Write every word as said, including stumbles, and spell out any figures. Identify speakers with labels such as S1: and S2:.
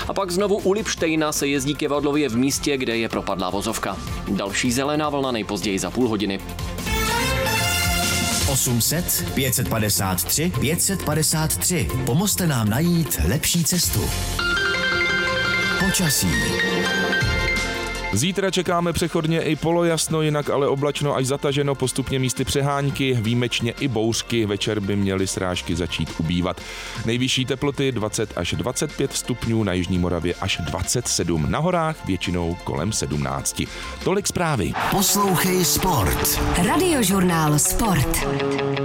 S1: A pak znovu u Lipštejna se jezdí Kevadlově v místě, kde je propadlá vozovka. Další zelená vlna nejpozději za půl hodiny.
S2: osm set, pět set padesát tři, pět set padesát tři. Pomozte nám najít lepší cestu. Počasí.
S3: Zítra čekáme přechodně i polojasno, jinak ale oblačno až zataženo, postupně místy přehánky, výjimečně i bouřky, večer by měly srážky začít ubývat. Nejvyšší teploty dvacet až dvacet pět stupňů, na jižní Moravě až dvacet sedm, na horách většinou kolem sedmnáct. Tolik zprávy.
S2: Poslouchej Sport.
S4: Radiožurnál Sport.